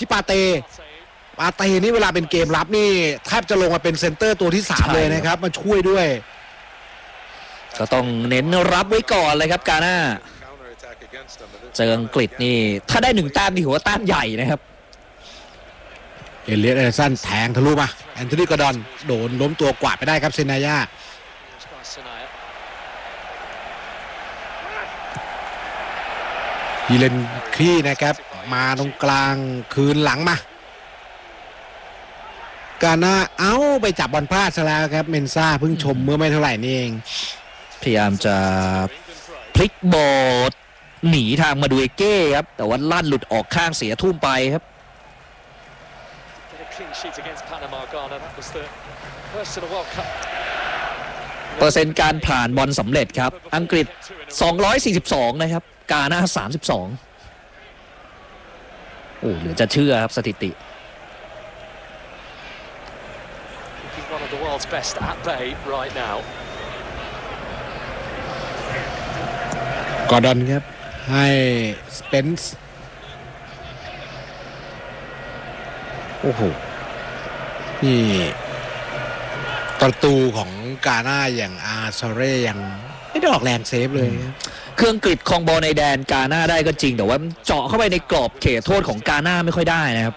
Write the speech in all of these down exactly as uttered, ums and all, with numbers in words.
ที่ปาเต้ปาเต้นี่เวลาเป็นเกมรับนี่แทบจะลงมาเป็นเซนเตอร์ตัวที่สามเลยนะครับมาช่วยด้วยก็ต้องเน้นรับไว้ก่อนเลยครับกาน่าเจออังกฤษนี่ถ้าได้หนึ่งแต้มนี่ถือว่าแต้มใหญ่นะครับเอเลียส แอนเดอร์สันแทงทะลุมาแอนโทนี กอร์ดอนโดนล้มตัวกวาดไปได้ครับเซนายาฮีเลนคีนะครับมาตรงกลางคืนหลังมากาน่าเอ้าไปจับบอลพลาดซะแล้วครับเมนซ่าเพิ่งชมเมื่อไม่เท่าไหร่นี่เองพยายามจะพลิกบอลหนีทางมาดูเอเก้ครับแต่ว่าลั่นหลุดออกข้างเสียทุ่มไปครับเปอร์เซ็นต์การผ่านบอลสำเร็จครับอังกฤษสองร้อยสี่สิบสองนะครับกาน่าสามสิบสองโอ้เหลือจะเชื่อครับสถิติกอร์ดอนครับให้สเปนซ์โอ้โหนี่ประตูของกาน่าอย่างอาร์ซาเร่ยังไม่ได้ออกแรงเซฟเลยเครื่องกริดคองบอลในแดนกาน่าได้ก็จริงแต่ว่าเจาะเข้าไปในกรอบเขตโทษของกาน่าไม่ค่อยได้นะครับ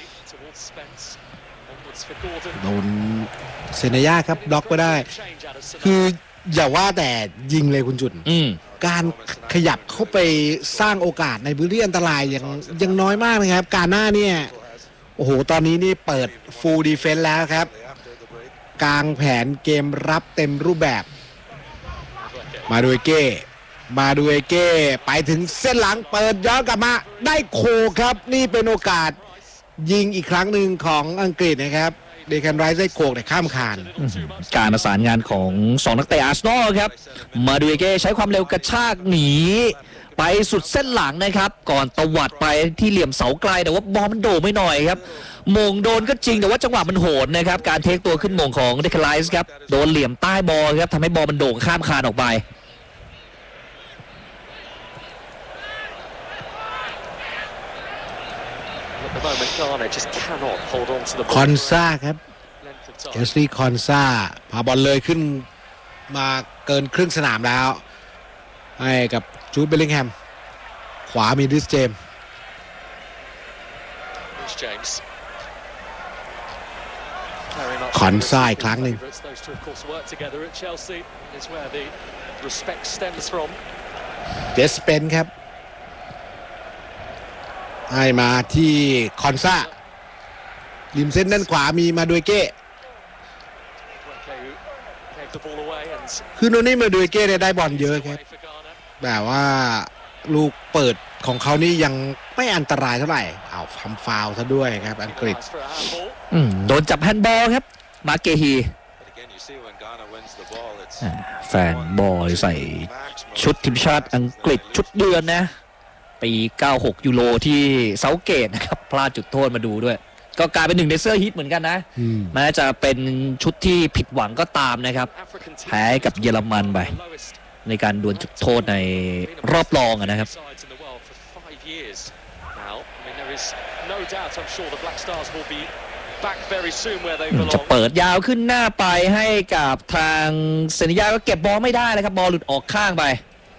โดนเซนายาครับบล็อกไปได้คืออย่าว่าแต่ยิงเลยคุณจุนการขยับเข้าไปสร้างโอกาสในพื้นที่อันตรายยังยังน้อยมากนะครับกาน่าเนี่ยโอ้โหตอนนี้นี่เปิดฟูลดีเฟนส์แล้วครับกลางแผนเกมรับเต็มรูปแบบมาดูเอเก้มาดูเอเก้ไปถึงเส้นหลังเปิดย้อนกลับมาได้โคครับนี่เป็นโอกาสยิงอีกครั้งหนึ่งของอังกฤษนะครับเดคันไรส์ได้โคกแต่ข้ามคานการประสานงานของสองนักเตะอาร์เซนอลครับมาดูเอเก้ใช้ความเร็วกระชากหนีไปสุดเส้นหลังนะครับก่อนตวัดไปที่เหลี่ยมเสาไกลแต่ว่าบอลมันโด่ไม่หน่อยครับมงโดนก็จริงแต่ว่าจังหวะมันโหดนะครับการเทคตัวขึ้นมงของเดคันไรส์ครับโดนเหลี่ยมใต้บอลครับทำให้บอลมันโด่งข้ามคานออกไปคอนซาครับเอสลีคอนซาพาบอลเลยขึ้นมาเกินครึ่งสนามแล้วให้กับจูดเบลลิงแฮมขวามีริสเจมคอนซาอีกครั้งหนึ่งเจสเปนครับให้มาที่คอนซาริมเส้นด้านขวามีมาดูเก้คือโนนี่มาดูเก้ได้บอลเยอะครับแต่ว่าลูกเปิดของเขานี่ยังไม่อันตรายเท่าไหร่เอาทำฟาวล์ซะด้วยครับอังกฤษโดนจับแฮนด์บอลครับมาเกฮีแฟนบอลใส่ชุดทีมชาติอังกฤษชุดเดือนนะปีเก้าหกยูโรที่เซาเกตนะครับพลาดจุดโทษมาดูด้วยก็กลายเป็นหนึ่งในเสื้อฮิตเหมือนกันนะแม้จะเป็นชุดที่ผิดหวังก็ตามนะครับแพ้กับเยอรมันไปในการดวลจุดโทษในรอบรองนะครับจะเปิดยาวขึ้นหน้าไปให้กับทางเซนิยาก็เก็บบอลไม่ได้เลยครับบอลหลุดออกข้างไป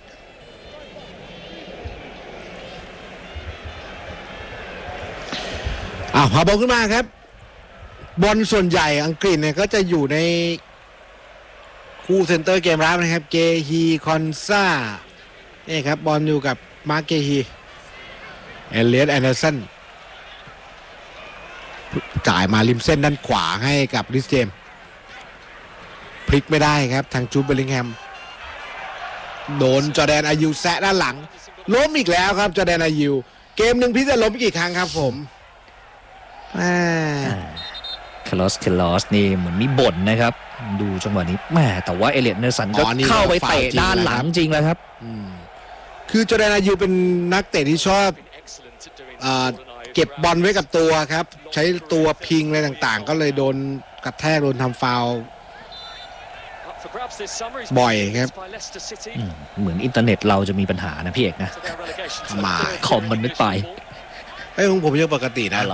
อ้าวพาบอลขึ้นมาครับบอลส่วนใหญ่อังกฤษเนี่ยก็จะอยู่ในคู่เซนเตอร์เกมรับนะครับเกฮีคอนซานี่ครับบอลอยู่กับมาร์คเกฮีเอเลียส แอนเดอร์สันจ่ายมาริมเส้นด้านขวาให้กับริสเจมพลิกไม่ได้ครับทางจูดเบลลิงแฮมโดนจอร์แดนอายูแซะด้านหลังล้มอีกแล้วครับจอร์แดนอายูเกมหนึ่งพี่จะล้มกี่ครั้งครับผมคาร์ลอส เคลอสนี่เหมือนมีบ่นนะครับดูจังหวะนี้แม่แต่ว่าเอเลียต เนลสันก็เข้าไปเตะด้านหลังจริงแล้วครับคือจอร์แดนอายูเป็นนักเตะที่ชอบเก็บบอลไว้กับตัวครับใช้ตัวพิงอะไรต่างๆก็เลยโดนกระแทกโดนทำฟาวล์บ่อยครับเหมือนอินเทอร์เน็ตเราจะมีปัญหานะพี่เอกนะมาคอมมันไม่ไปไอ้ของผมยังปกตินะ